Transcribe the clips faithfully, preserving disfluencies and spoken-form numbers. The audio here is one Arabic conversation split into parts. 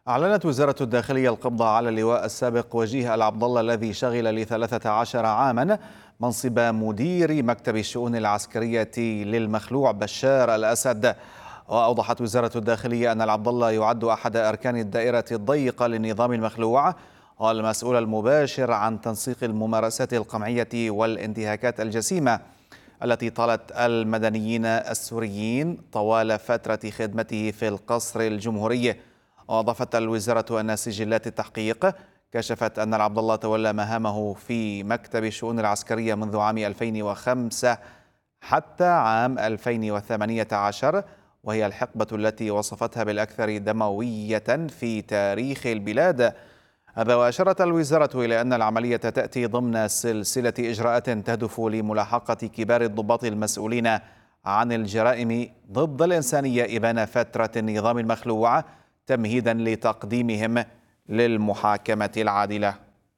أعلنت وزارة الداخلية القبض على اللواء السابق وجيه العبد الله الذي شغل لثلاثة عشر عاما منصب مدير مكتب الشؤون العسكرية للمخلوع بشار الأسد. وأوضحت وزارة الداخلية أن العبد الله يعد أحد أركان الدائرة الضيقة للنظام المخلوع والمسؤول المباشر عن تنسيق الممارسات القمعية والانتهاكات الجسيمة التي طالت المدنيين السوريين طوال فترة خدمته في القصر الجمهوري. وأضافت الوزارة أن سجلات التحقيق كشفت أن العبد الله تولى مهامه في مكتب الشؤون العسكرية منذ عام ألفين وخمسة حتى عام ألفين وثمانية عشر، وهي الحقبة التي وصفتها بالأكثر دموية في تاريخ البلاد. هذا وأشارت الوزارة إلى أن العملية تأتي ضمن سلسلة إجراءات تهدف لملاحقة كبار الضباط المسؤولين عن الجرائم ضد الإنسانية إبان فترة النظام المخلوع، تمهيدا لتقديمهم للمحاكمة العادلة.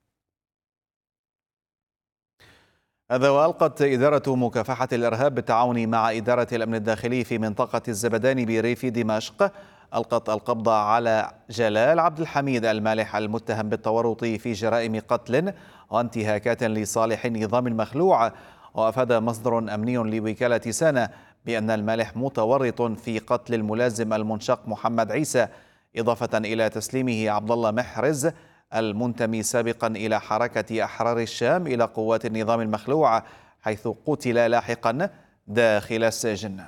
هذا وألقت إدارة مكافحة الإرهاب بالتعاون مع إدارة الأمن الداخلي في منطقة الزبداني بريف دمشق ألقت القبض على جلال عبد الحميد المالح المتهم بالتورط في جرائم قتل وانتهاكات لصالح النظام المخلوع. وأفاد مصدر أمني لوكالة سانا بأن المالح متورط في قتل الملازم المنشق محمد عيسى، إضافة إلى تسليمه عبد الله محرز المنتمي سابقا إلى حركة أحرار الشام إلى قوات النظام المخلوع، حيث قتل لاحقا داخل السجن.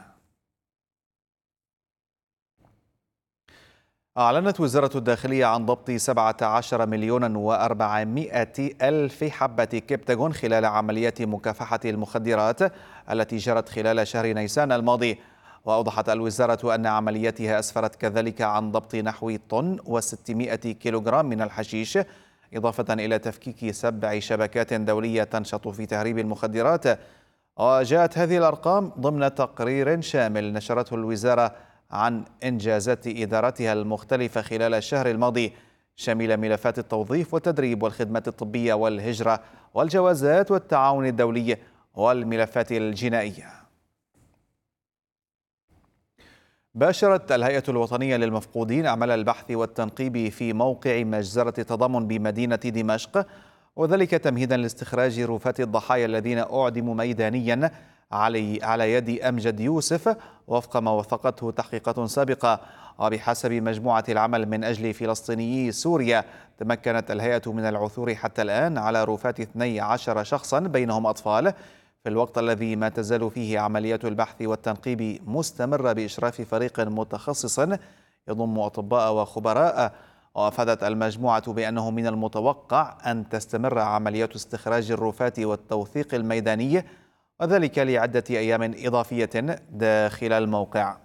أعلنت وزارة الداخلية عن ضبط سبعة عشر مليون وأربعمائة ألف حبة كبتاغون خلال عمليات مكافحة المخدرات التي جرت خلال شهر نيسان الماضي. وأوضحت الوزارة أن عملياتها أسفرت كذلك عن ضبط نحو طن وستمائة كيلوغرام من الحشيش، إضافة إلى تفكيك سبع شبكات دولية تنشط في تهريب المخدرات. وجاءت هذه الأرقام ضمن تقرير شامل نشرته الوزارة عن إنجازات إدارتها المختلفة خلال الشهر الماضي، شامل ملفات التوظيف والتدريب والخدمات الطبية والهجرة والجوازات والتعاون الدولي والملفات الجنائية. باشرت الهيئة الوطنية للمفقودين أعمال البحث والتنقيب في موقع مجزرة تضامن بمدينة دمشق، وذلك تمهيدا لاستخراج رفات الضحايا الذين أعدموا ميدانيا علي على يد أمجد يوسف وفق ما وثقته تحقيقات سابقة. وبحسب مجموعة العمل من أجل فلسطينيي سوريا، تمكنت الهيئة من العثور حتى الآن على رفات اثني عشر شخصا بينهم أطفال، في الوقت الذي ما تزال فيه عمليات البحث والتنقيب مستمرة بإشراف فريق متخصص يضم أطباء وخبراء. وأفادت المجموعة بأنه من المتوقع أن تستمر عمليات استخراج الرفات والتوثيق الميداني، وذلك لعدة أيام إضافية داخل الموقع.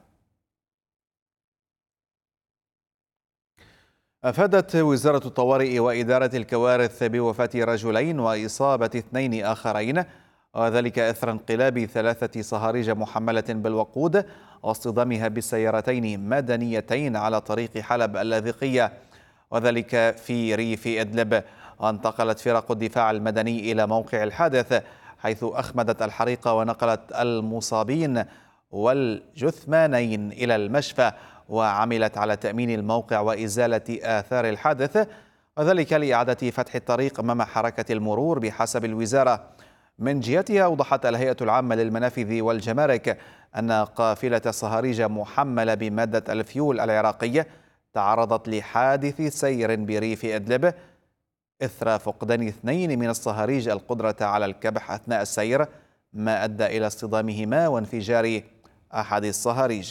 أفادت وزارة الطوارئ وإدارة الكوارث بوفاة رجلين وإصابة اثنين آخرين، وذلك إثر انقلاب ثلاثة صهاريج محملة بالوقود واصطدامها بسيارتين مدنيتين على طريق حلب اللاذقية، وذلك في ريف إدلب. وانتقلت فرق الدفاع المدني إلى موقع الحادث، حيث أخمدت الحريق ونقلت المصابين والجثمانين إلى المشفى، وعملت على تأمين الموقع وإزالة آثار الحادث، وذلك لإعادة فتح الطريق أمام حركة المرور بحسب الوزارة. من جهتها أوضحت الهيئة العامة للمنافذ والجمارك أن قافلة صهاريج محملة بمادة الفيول العراقية تعرضت لحادث سير بريف إدلب إثر فقدان اثنين من الصهاريج القدرة على الكبح أثناء السير، ما أدى إلى اصطدامهما وانفجار أحد الصهاريج.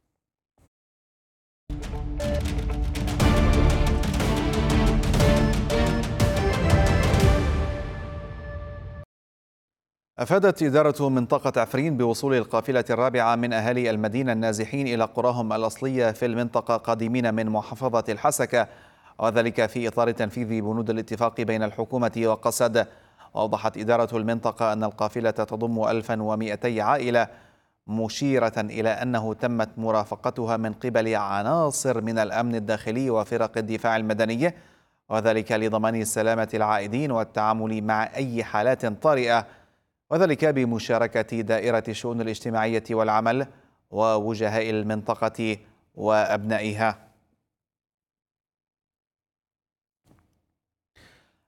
أفادت إدارة منطقة عفرين بوصول القافلة الرابعة من أهالي المدينة النازحين إلى قراهم الأصلية في المنطقة قادمين من محافظة الحسكة، وذلك في إطار تنفيذ بنود الاتفاق بين الحكومة وقسد. وأوضحت إدارة المنطقة أن القافلة تضم ألفا ومئتي عائلة، مشيرة إلى أنه تمت مرافقتها من قبل عناصر من الأمن الداخلي وفرق الدفاع المدني، وذلك لضمان سلامة العائدين والتعامل مع أي حالات طارئة، وذلك بمشاركة دائرة الشؤون الاجتماعية والعمل ووجهاء المنطقة وأبنائها.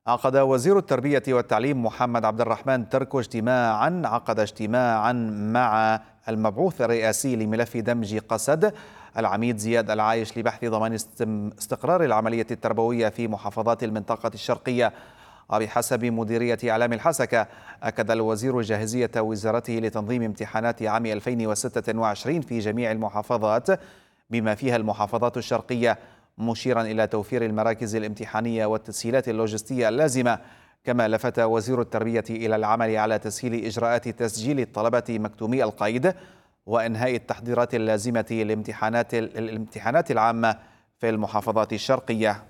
عقد وزير التربية والتعليم محمد عبد الرحمن تركو اجتماعا عقد اجتماعا مع المبعوث الرئاسي لملف دمج قسد العميد زياد العايش لبحث ضمان استقرار العملية التربوية في محافظات المنطقة الشرقية. وبحسب مديرية إعلام الحسكة، أكد الوزير جاهزية وزارته لتنظيم امتحانات عام ألفين وستة وعشرين في جميع المحافظات بما فيها المحافظات الشرقية، مشيرا إلى توفير المراكز الامتحانية والتسهيلات اللوجستية اللازمة. كما لفت وزير التربية إلى العمل على تسهيل إجراءات تسجيل الطلبة مكتومي القيد وإنهاء التحضيرات اللازمة للامتحانات الامتحانات العامة في المحافظات الشرقية.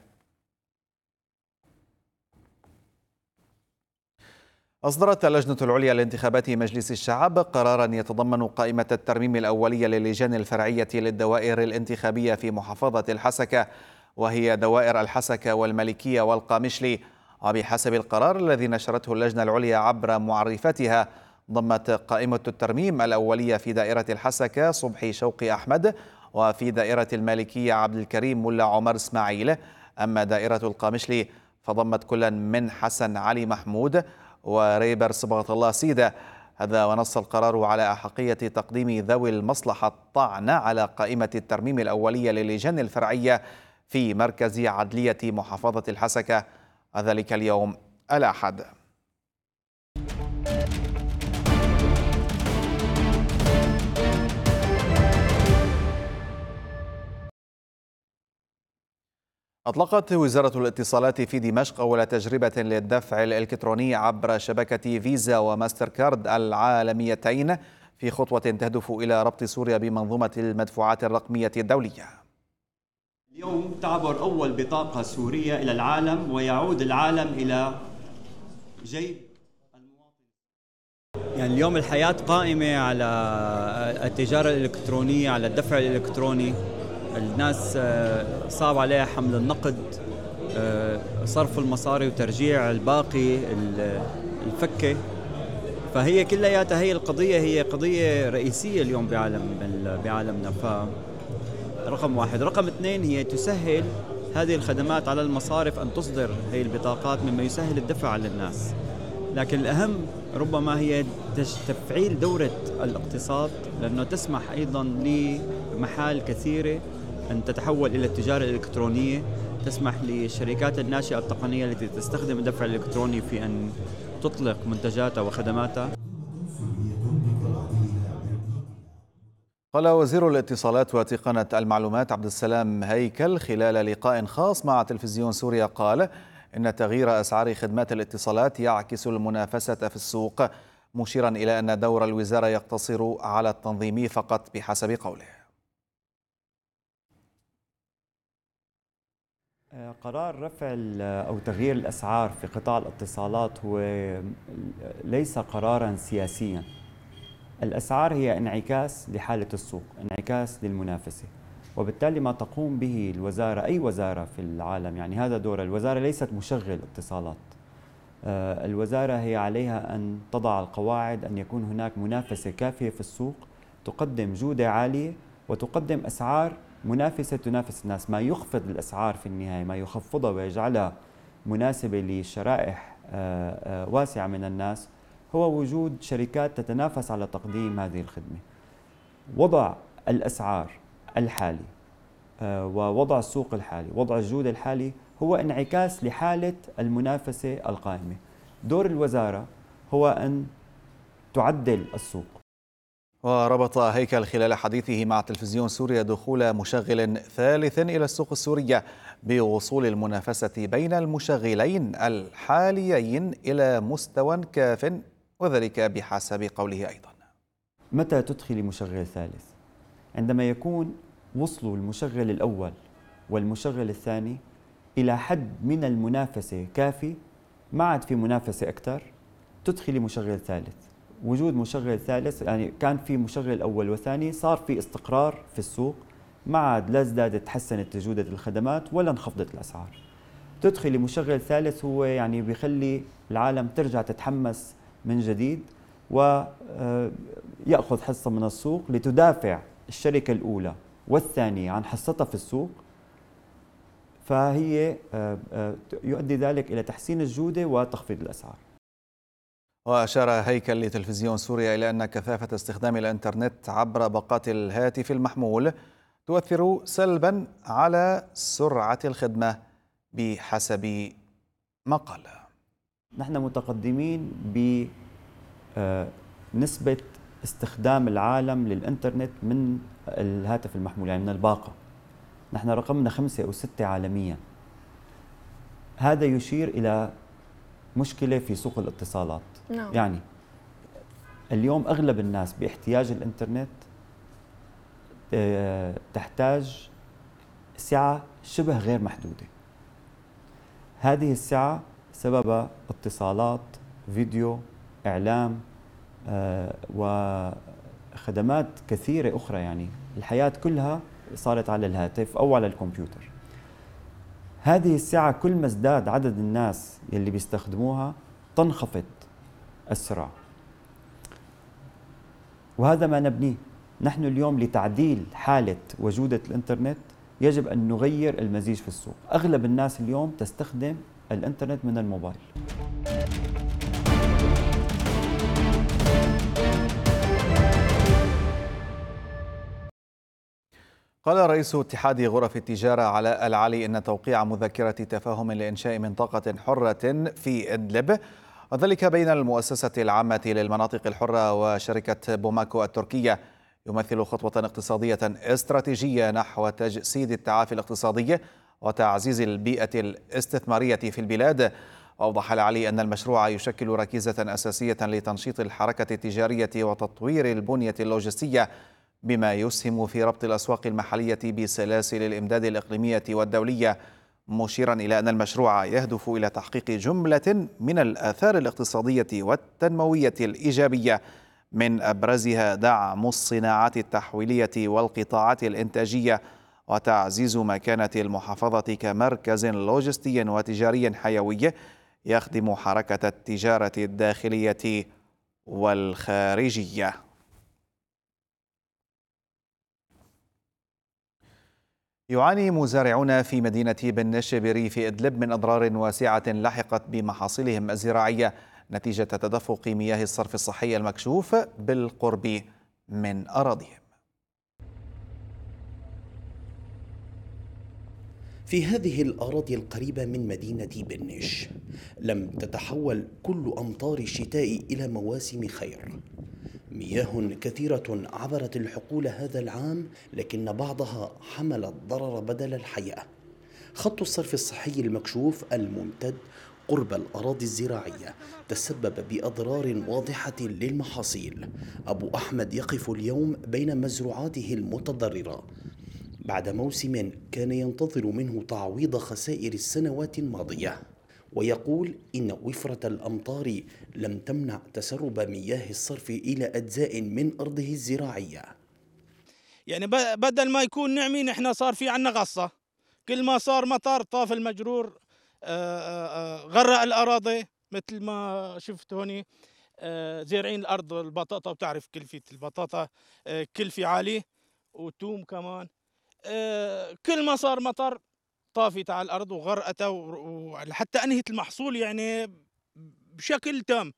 أصدرت اللجنة العليا لانتخابات مجلس الشعب قرارا يتضمن قائمة الترميم الأولية للجان الفرعية للدوائر الانتخابية في محافظة الحسكة، وهي دوائر الحسكة والملكية والقامشلي. وبحسب القرار الذي نشرته اللجنة العليا عبر معرفتها، ضمت قائمة الترميم الأولية في دائرة الحسكة صبحي شوقي أحمد، وفي دائرة المالكية عبد الكريم ملا عمر إسماعيل. أما دائرة القامشلي فضمت كلا من حسن علي محمود وريبر صبغة الله سيدة. هذا ونص القرار على أحقية تقديم ذوي المصلحة الطعن على قائمة الترميم الأولية للجان الفرعية في مركز عدلية محافظة الحسكة، ذلك اليوم الأحد. أطلقت وزارة الاتصالات في دمشق أول تجربة للدفع الإلكتروني عبر شبكة فيزا وماستر كارد العالميتين في خطوة تهدف إلى ربط سوريا بمنظومة المدفوعات الرقمية الدولية. اليوم تعبر أول بطاقة سورية إلى العالم، ويعود العالم إلى جيب المواطن. يعني اليوم الحياة قائمة على التجارة الإلكترونية، على الدفع الإلكتروني. الناس صعب عليها حمل النقد، صرف المصاري وترجيع الباقي، الفكة. فهي كلياتها هي القضية هي قضية رئيسية اليوم بعالم بعالمنا. ف رقم واحد. رقم اثنين، هي تسهل هذه الخدمات على المصارف أن تصدر هذه البطاقات، مما يسهل الدفع للناس. لكن الأهم ربما هي تفعيل دورة الاقتصاد، لأنه تسمح أيضا لمحال كثيرة أن تتحول إلى التجارة الإلكترونية، تسمح للشركات الناشئة التقنية التي تستخدم الدفع الإلكتروني في أن تطلق منتجاتها وخدماتها. قال وزير الاتصالات وتقنية المعلومات عبد السلام هيكل خلال لقاء خاص مع تلفزيون سوريا، قال إن تغيير أسعار خدمات الاتصالات يعكس المنافسة في السوق، مشيرا إلى أن دور الوزارة يقتصر على التنظيم فقط بحسب قوله. قرار رفع أو تغيير الأسعار في قطاع الاتصالات هو ليس قرارا سياسيا. الأسعار هي انعكاس لحالة السوق، انعكاس للمنافسة، وبالتالي ما تقوم به الوزارة، أي وزارة في العالم، يعني هذا دور الوزارة، ليست مشغل اتصالات. الوزارة هي عليها أن تضع القواعد، أن يكون هناك منافسة كافية في السوق، تقدم جودة عالية وتقدم أسعار منافسة تنافس الناس. ما يخفض الأسعار في النهاية، ما يخفضها ويجعلها مناسبة لشرائح واسعة من الناس، هو وجود شركات تتنافس على تقديم هذه الخدمة. وضع الأسعار الحالي ووضع السوق الحالي، وضع الجودة الحالي، هو انعكاس لحالة المنافسة القائمة. دور الوزارة هو أن تعدل السوق. وربط هيكل خلال حديثه مع تلفزيون سوريا دخول مشغل ثالث إلى السوق السورية بوصول المنافسة بين المشغلين الحاليين إلى مستوى كاف، وذلك بحسب قوله أيضا. متى تدخل مشغل ثالث؟ عندما يكون وصلوا المشغل الأول والمشغل الثاني إلى حد من المنافسة كافي، ما عاد في منافسة أكثر، تدخل مشغل ثالث. وجود مشغل ثالث يعني كان في مشغل أول وثاني، صار في استقرار في السوق، ما عاد لا ازدادت تحسنت جودة الخدمات ولا انخفضت الأسعار. تدخل مشغل ثالث هو يعني بيخلي العالم ترجع تتحمس من جديد ويأخذ حصة من السوق لتدافع الشركة الأولى والثانية عن حصتها في السوق. فهي يؤدي ذلك إلى تحسين الجودة وتخفيض الأسعار. وأشار هيكل لتلفزيون سوريا إلى أن كثافة استخدام الإنترنت عبر باقات الهاتف المحمول تؤثر سلبا على سرعة الخدمة بحسب ما قال. نحن متقدمين بنسبة استخدام العالم للإنترنت من الهاتف المحمول، يعني من الباقة. نحن رقمنا خمسة أو ستة عالميا. هذا يشير إلى مشكلة في سوق الاتصالات. نعم. يعني اليوم أغلب الناس باحتياج الإنترنت تحتاج سعة شبه غير محدودة. هذه السعة سبب اتصالات، فيديو، إعلام، وخدمات كثيرة أخرى. يعني الحياة كلها صارت على الهاتف أو على الكمبيوتر. هذه السعة كل ما ازداد عدد الناس يلي بيستخدموها تنخفض السرعة، وهذا ما نبنيه. نحن اليوم لتعديل حالة وجودة الإنترنت يجب أن نغير المزيج في السوق. أغلب الناس اليوم تستخدم الإنترنت من الموبايل. قال رئيس اتحاد غرف التجارة علاء العلي إن توقيع مذكرة تفاهم لإنشاء منطقة حرة في إدلب، وذلك بين المؤسسة العامة للمناطق الحرة وشركة بوماكو التركية، يمثل خطوة اقتصادية استراتيجية نحو تجسيد التعافي الاقتصادي وتعزيز البيئة الاستثمارية في البلاد. وأوضح العلي أن المشروع يشكل ركيزة أساسية لتنشيط الحركة التجارية وتطوير البنية اللوجستية، بما يسهم في ربط الأسواق المحلية بسلاسل الإمداد الإقليمية والدولية، مشيرا إلى أن المشروع يهدف إلى تحقيق جملة من الآثار الاقتصادية والتنموية الإيجابية، من أبرزها دعم الصناعات التحويلية والقطاعات الإنتاجية، وتعزيز مكانة المحافظة كمركز لوجستي وتجاري حيوي يخدم حركة التجارة الداخلية والخارجية. يعاني مزارعون في مدينة بنش بريف إدلب من أضرار واسعة لحقت بمحاصيلهم الزراعية نتيجة تدفق مياه الصرف الصحي المكشوف بالقرب من أراضيهم. في هذه الأراضي القريبة من مدينة بنش لم تتحول كل أمطار الشتاء إلى مواسم خير. مياه كثيرة عبرت الحقول هذا العام، لكن بعضها حمل الضرر بدل الحياة. خط الصرف الصحي المكشوف الممتد قرب الأراضي الزراعية تسبب بأضرار واضحة للمحاصيل. أبو أحمد يقف اليوم بين مزروعاته المتضررة بعد موسم كان ينتظر منه تعويض خسائر السنوات الماضية، ويقول إن وفرة الأمطار لم تمنع تسرب مياه الصرف إلى أجزاء من أرضه الزراعية. يعني بدل ما يكون نعمي نحن صار في عنا غصة، كل ما صار مطر طاف المجرور غرق الأراضي. مثل ما شفت هوني زارعين الأرض البطاطا، وبتعرف كلفة البطاطا كلفة عالي، وتوم كمان. كل ما صار مطر طافت على الأرض وغرقتها وحتى أنهت المحصول يعني بشكل تام.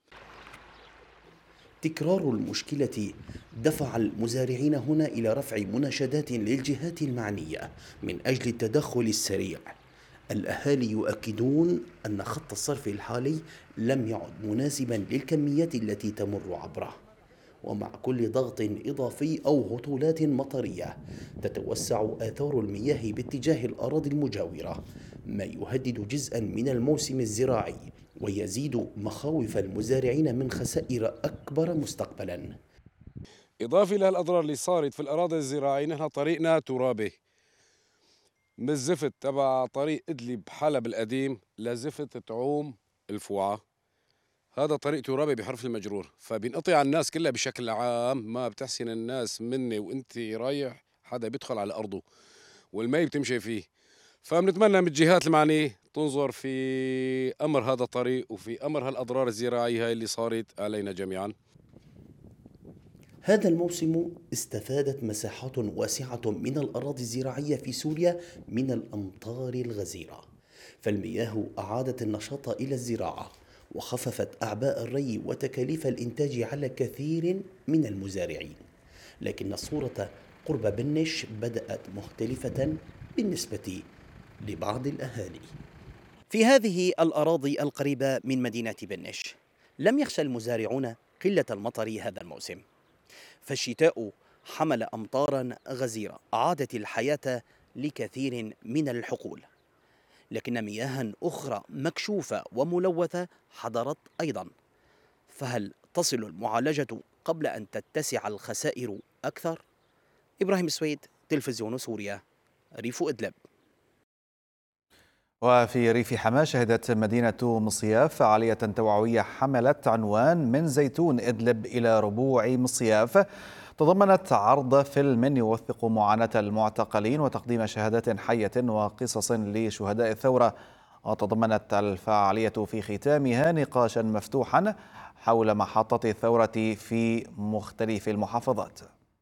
تكرار المشكلة دفع المزارعين هنا إلى رفع مناشدات للجهات المعنية من أجل التدخل السريع. الأهالي يؤكدون أن خط الصرف الحالي لم يعد مناسبا للكميات التي تمر عبره، ومع كل ضغط إضافي أو هطولات مطرية تتوسع آثار المياه باتجاه الأراضي المجاورة، ما يهدد جزءا من الموسم الزراعي ويزيد مخاوف المزارعين من خسائر أكبر مستقبلا. إضافة إلى الأضرار اللي صارت في الأراضي الزراعية، نحن طريقنا ترابي من الزفت تبع طريق إدلب حلب القديم لزفت تعوم الفوعة. هذا طريق ترابي بحرف المجرور، فبينقطع الناس كلها بشكل عام. ما بتحسن الناس مني وانت رايح حدا بيدخل على أرضه والمي بتمشي فيه. فبنتمنى من الجهات المعنية تنظر في أمر هذا الطريق وفي أمر هالأضرار الزراعية هاي اللي صارت علينا جميعا. هذا الموسم استفادت مساحات واسعة من الأراضي الزراعية في سوريا من الأمطار الغزيرة، فالمياه أعادت النشاط إلى الزراعة وخففت أعباء الري وتكاليف الإنتاج على كثير من المزارعين. لكن الصورة قرب بنش بدأت مختلفة بالنسبة لبعض الأهالي. في هذه الأراضي القريبة من مدينة بنش لم يخشى المزارعون قلة المطر هذا الموسم، فالشتاء حمل أمطارا غزيرة أعادت الحياة لكثير من الحقول، لكن مياه أخرى مكشوفة وملوثة حضرت أيضا. فهل تصل المعالجة قبل أن تتسع الخسائر أكثر؟ إبراهيم السويد، تلفزيون سوريا، ريف إدلب. وفي ريف حماة شهدت مدينة مصياف فعالية توعوية حملت عنوان من زيتون إدلب إلى ربوع مصياف، تضمنت عرض فيلم يوثق معاناة المعتقلين وتقديم شهادات حية وقصص لشهداء الثورة. وتضمنت الفعالية في ختامها نقاشا مفتوحا حول محطة الثورة في مختلف المحافظات.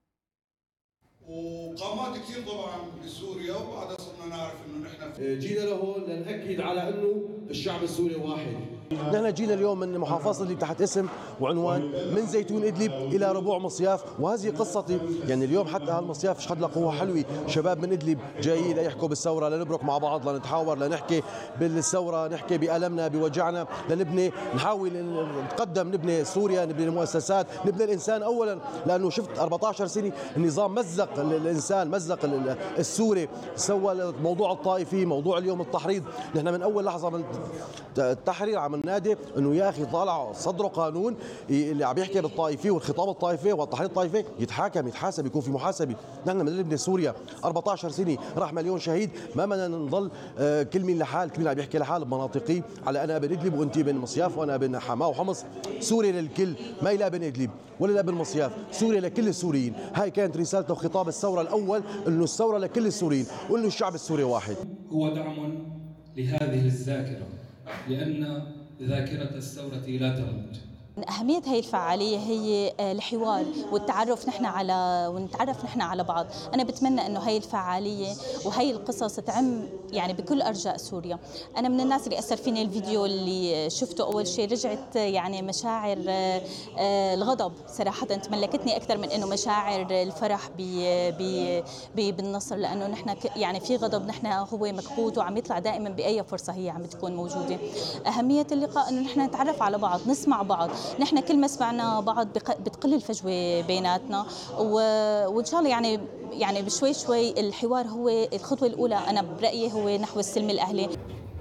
وقامات كثير طبعا بسوريا، وبعدها صرنا نعرف انه نحن جينا لهون لنأكد على انه الشعب السوري واحد. نحن جينا اليوم من محافظة اللي تحت اسم وعنوان من زيتون إدلب إلى ربوع مصياف، وهذه قصتي. يعني اليوم حتى هالمصياف شهد له قوة حلوة، شباب من إدلب جايين ليحكوا بالثورة، لنبرك مع بعض، لنتحاور، لنحكي بالثورة، نحكي بألمنا بوجعنا، لنبني، نحاول نتقدم، نبني سوريا، نبني المؤسسات، نبني الإنسان أولا. لأنه شفت أربعة عشر سنة النظام مزق الإنسان، مزق السوري، سوى موضوع الطائفي، موضوع اليوم التحريض. نحن من أول لحظة من التحرير عم نادي انه يا اخي طالع صدروا قانون اللي عم يحكي بالطائفي والخطاب الطائفي والتحريض الطائفي يتحاكم، يتحاسب، يكون في محاسبه. نحن من نبني سوريا أربعة عشر سنه، راح مليون شهيد، ما بدنا نضل كل مين لحال، كل مين عم يحكي لحال بمناطقي، على انا ابن ادلب وانت ابن مصياف وانا ابن حماه وحمص. سوريا للكل، ما إلى ابن ادلب ولا ابن مصياف، سوريا لكل السوريين. هاي كانت رسالته وخطاب الثوره الاول، انه الثوره لكل السوريين وانه الشعب السوري واحد. هو دعم لهذه الذاكره، لان ذاكرة الثورة لا تموت. أهمية هي الفعالية هي الحوار والتعرف نحن على ونتعرف نحن على بعض. أنا بتمنى إنه هي الفعالية وهي القصص تعم يعني بكل أرجاء سوريا. أنا من الناس اللي أثر فيني الفيديو اللي شفته أول شيء، رجعت يعني مشاعر الغضب صراحة تملكتني أكثر من إنه مشاعر الفرح بالنصر، لأنه نحن يعني في غضب، نحن هو مكبوت وعم يطلع دائما بأي فرصة هي عم تكون موجودة. أهمية اللقاء إنه نحن نتعرف على بعض، نسمع بعض. نحن كل ما سمعنا بعض بتقل الفجوة بيناتنا، وإن شاء الله يعني يعني بشوي شوي الحوار هو الخطوة الأولى أنا برأيي هو نحو السلم الأهلي.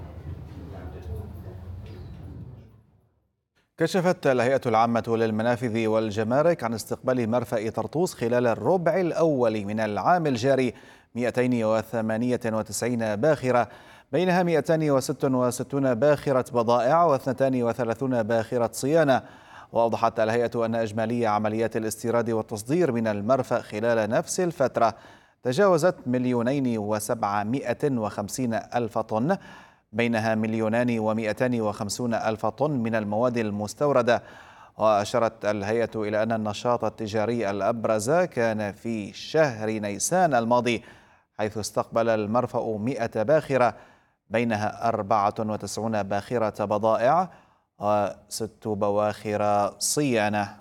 كشفت الهيئة العامة للمنافذ والجمارك عن استقبال مرفأ طرطوس خلال الربع الأول من العام الجاري مئتين وثمانية وتسعين باخرة، بينها مئتين وستة وستين باخرة بضائع واثنتان وثلاثين باخرة صيانة. وأوضحت الهيئة أن إجمالي عمليات الاستيراد والتصدير من المرفأ خلال نفس الفترة تجاوزت مليونين وسبعمائة وخمسين ألف طن، بينها مليونان ومئتان وخمسون ألف طن من المواد المستوردة. وأشارت الهيئة إلى أن النشاط التجاري الأبرز كان في شهر نيسان الماضي، حيث استقبل المرفأ مئة باخرة، بينها أربعة وتسعين باخرة بضائع وست بواخر صيانة.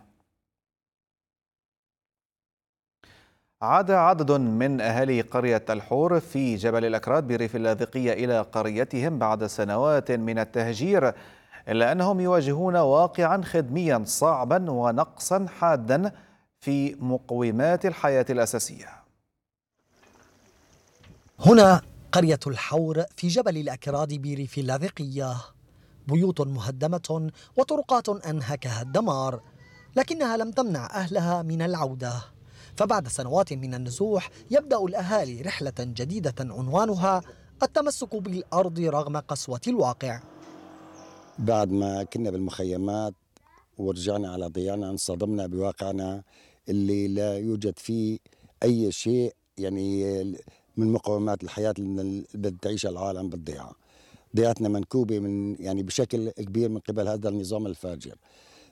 عاد عدد من أهالي قرية الحور في جبل الأكراد بريف اللاذقية إلى قريتهم بعد سنوات من التهجير، إلا أنهم يواجهون واقعا خدميا صعبا ونقصا حادا في مقومات الحياة الأساسية. هنا قرية الحور في جبل الأكراد بريف اللاذقية، بيوت مهدمة وطرقات أنهكها الدمار، لكنها لم تمنع أهلها من العودة. فبعد سنوات من النزوح يبدأ الأهالي رحلة جديدة عنوانها التمسك بالأرض رغم قسوة الواقع. بعد ما كنا بالمخيمات ورجعنا على ضياعنا انصدمنا بواقعنا اللي لا يوجد فيه أي شيء يعني من مقومات الحياة اللي بتعيشها العالم بالضياع. ضيعتنا منكوبة من يعني بشكل كبير من قبل هذا النظام الفاجر.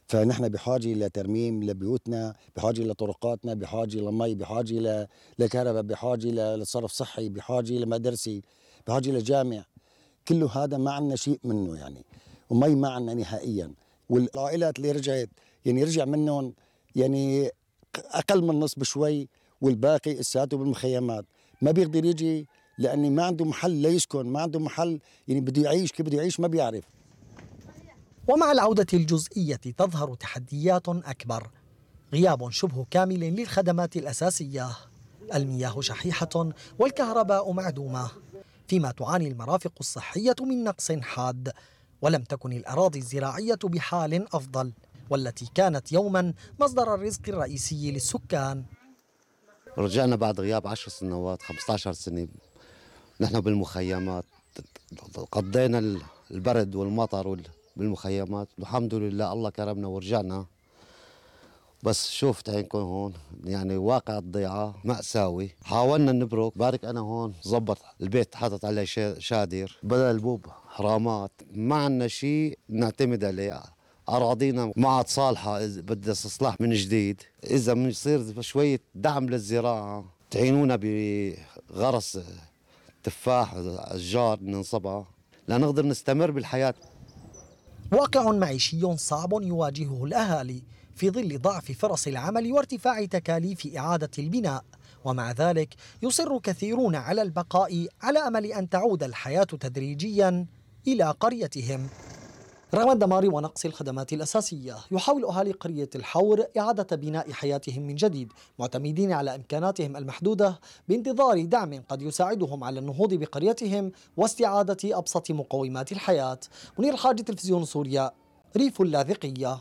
فنحن بحاجة لترميم لبيوتنا، بحاجة لطرقاتنا، بحاجة لمي، بحاجة لكهرباء، بحاجة لصرف صحي، بحاجة لمدرسة، بحاجة لجامع. كله هذا ما عندنا شيء منه يعني، ومي ما عندنا نهائيا. والعائلات اللي رجعت يعني رجع منهم يعني أقل من نص بشوي، والباقي اساته بالمخيمات. ما بيقدر يجي لأني ما عنده محل ليسكن، ما عنده محل يعني بده يعيش، كيف بده يعيش ما بيعرف. ومع العودة الجزئية تظهر تحديات أكبر، غياب شبه كامل للخدمات الأساسية، المياه شحيحة والكهرباء معدومة، فيما تعاني المرافق الصحية من نقص حاد. ولم تكن الأراضي الزراعية بحال أفضل، والتي كانت يوما مصدر الرزق الرئيسي للسكان. رجعنا بعد غياب عشر سنوات خمسة عشر سنة، نحن بالمخيمات قضينا البرد والمطر بالمخيمات، والحمد لله الله كرمنا ورجعنا. بس شوفت عينكم هون يعني واقع الضيعة مأساوي. حاولنا نبرك، بارك أنا هون زبط البيت حاطط عليه شادر بدل البوب حرامات، ما عنا شيء نعتمد عليه. أراضينا ما عاد صالحة، بدها استصلاح من جديد. إذا بنصير شوية دعم للزراعة، تعينونا بغرس تفاح أشجار ننصبها لنقدر نستمر بالحياة. واقع معيشي صعب يواجهه الأهالي في ظل ضعف فرص العمل وارتفاع تكاليف إعادة البناء، ومع ذلك يصر كثيرون على البقاء على أمل أن تعود الحياة تدريجيا إلى قريتهم. رغم الدمار ونقص الخدمات الأساسية، يحاول أهالي قرية الحور إعادة بناء حياتهم من جديد، معتمدين على إمكاناتهم المحدودة بانتظار دعم قد يساعدهم على النهوض بقريتهم واستعادة أبسط مقومات الحياة. منير الحاج، تلفزيون سوريا، ريف اللاذقية.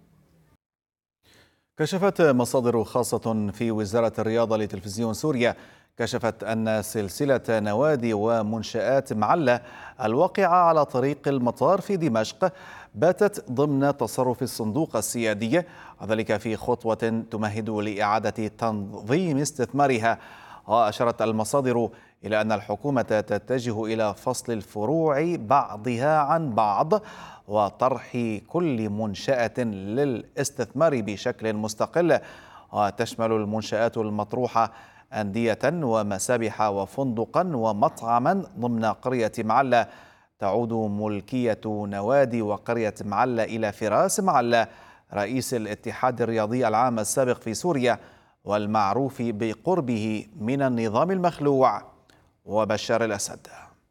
كشفت مصادر خاصة في وزارة الرياضة لتلفزيون سوريا كشفت أن سلسلة نوادي ومنشآت معلة الواقعة على طريق المطار في دمشق باتت ضمن تصرف الصندوق السيادي، وذلك في خطوة تمهد لإعادة تنظيم استثمارها. وأشارت المصادر إلى أن الحكومة تتجه إلى فصل الفروع بعضها عن بعض وطرح كل منشأة للاستثمار بشكل مستقل، وتشمل المنشآت المطروحة أندية ومسابح وفندقا ومطعما ضمن قرية معلة. تعود ملكية نوادي وقرية معلة إلى فراس معلة رئيس الاتحاد الرياضي العام السابق في سوريا والمعروف بقربه من النظام المخلوع وبشار الأسد.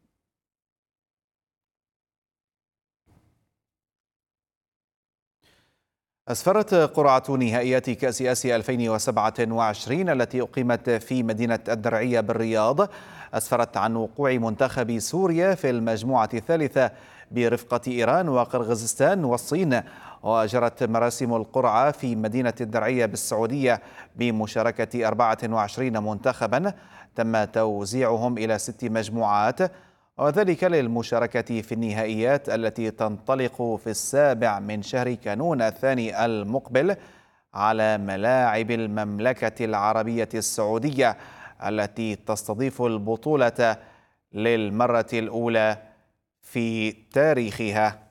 أسفرت قرعة نهائيات كأس آسيا ألفين وسبعة وعشرين التي أقيمت في مدينة الدرعية بالرياض أسفرت عن وقوع منتخب سوريا في المجموعة الثالثة برفقة إيران وقرغيزستان والصين. وجرت مراسم القرعة في مدينة الدرعية بالسعودية بمشاركة أربعة وعشرين منتخبا تم توزيعهم إلى ست مجموعات، وذلك للمشاركة في النهائيات التي تنطلق في السابع من شهر كانون الثاني المقبل على ملاعب المملكة العربية السعودية التي تستضيف البطولة للمرة الأولى في تاريخها.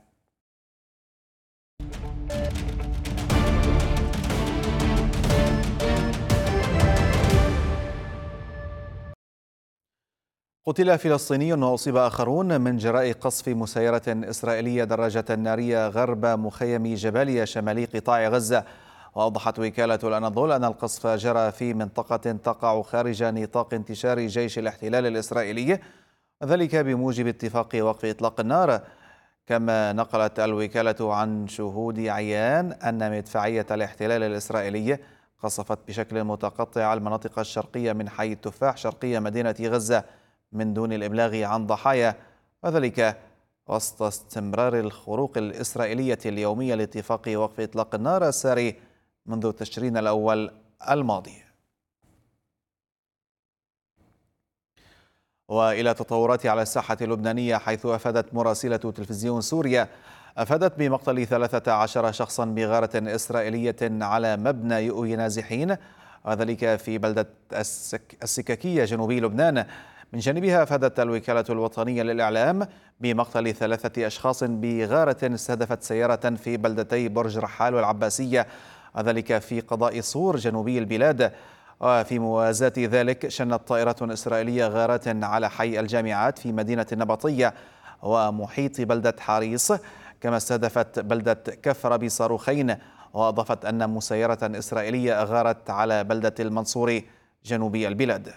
قتل فلسطيني وأصيب آخرون من جراء قصف مسيرة إسرائيلية دراجة نارية غرب مخيم جباليا شمالي قطاع غزة. وأوضحت وكالة الأناضول أن القصف جرى في منطقة تقع خارج نطاق انتشار جيش الاحتلال الإسرائيلي، ذلك بموجب اتفاق وقف إطلاق النار. كما نقلت الوكالة عن شهود عيان أن مدفعية الاحتلال الإسرائيلي قصفت بشكل متقطع المناطق الشرقية من حي التفاح شرقية مدينة غزة من دون الإبلاغ عن ضحايا، وذلك وسط استمرار الخروق الإسرائيلية اليومية لاتفاق وقف إطلاق النار الساري منذ تشرين الأول الماضي. وإلى تطورات على الساحة اللبنانية، حيث أفادت مراسلة تلفزيون سوريا أفادت بمقتل ثلاثة عشر شخصا بغارة إسرائيلية على مبنى يؤوي نازحين، وذلك في بلدة السككية جنوبي لبنان، من جانبها أفادت الوكالة الوطنية للإعلام بمقتل ثلاثة أشخاص بغارة استهدفت سيارة في بلدتي برج رحال والعباسية، وذلك في قضاء صور جنوبي البلاد. وفي موازاة ذلك شنت طائرة إسرائيلية غارات على حي الجامعات في مدينة النبطية ومحيط بلدة حاريص، كما استهدفت بلدة كفر بصاروخين. وأضافت أن مسيرة إسرائيلية غارت على بلدة المنصوري جنوبي البلاد.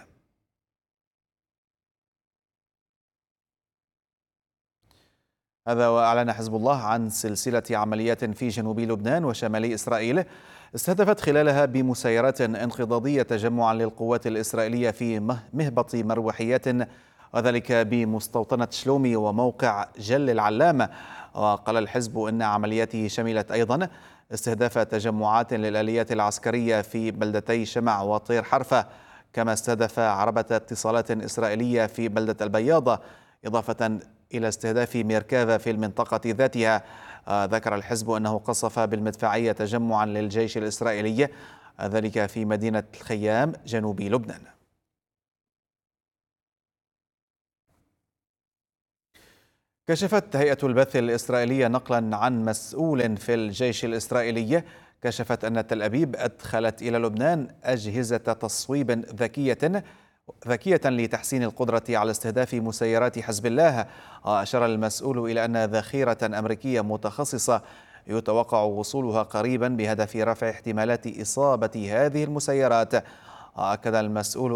هذا وأعلن حزب الله عن سلسلة عمليات في جنوب لبنان وشمال إسرائيل استهدفت خلالها بمسيرات انقضاضية تجمعا للقوات الإسرائيلية في مهبط مروحيات، وذلك بمستوطنة شلومي وموقع جل العلام. وقال الحزب إن عملياته شملت أيضا استهداف تجمعات للآليات العسكرية في بلدتي شمع وطير حرفة، كما استهدف عربة اتصالات إسرائيلية في بلدة البياضة، إضافة إلى استهداف ميركافا في المنطقة ذاتها. آه ذكر الحزب أنه قصف بالمدفعية تجمعا للجيش الإسرائيلي، آه ذلك في مدينة الخيام جنوب لبنان. كشفت هيئة البث الإسرائيلية نقلا عن مسؤول في الجيش الإسرائيلي كشفت أن تل أبيب أدخلت إلى لبنان أجهزة تصويب ذكية ذكية لتحسين القدرة على استهداف مسيرات حزب الله. وأشار المسؤول إلى أن ذخيرة أمريكية متخصصة يتوقع وصولها قريبا بهدف رفع احتمالات إصابة هذه المسيرات. وأكد المسؤول